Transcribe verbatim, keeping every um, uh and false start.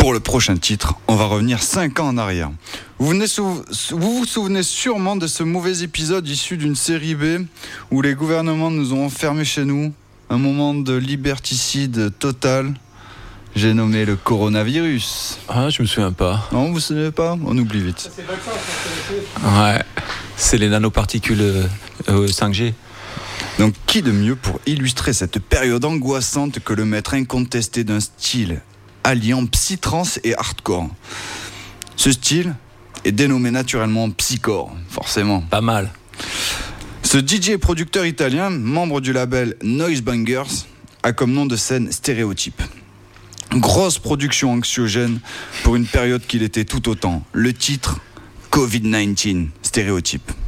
Pour le prochain titre, on va revenir cinq ans en arrière. Vous, venez sou- vous vous souvenez sûrement de ce mauvais épisode issu d'une série B où les gouvernements nous ont enfermés chez nous. Un moment de liberticide total. J'ai nommé le coronavirus. Ah, je me souviens pas. Non, vous ne savez pas ? On oublie vite. Ouais, c'est les nanoparticules euh, euh, cinq G. Donc, qui de mieux pour illustrer cette période angoissante que le maître incontesté d'un style alliant psytrance et hardcore. Ce style est dénommé naturellement psycore, forcément. Pas mal. Ce D J et producteur italien, membre du label Noisebangers, a comme nom de scène Stéréotype. Grosse production anxiogène pour une période qu'il était tout autant. Le titre covid dix-neuf, Stéréotype.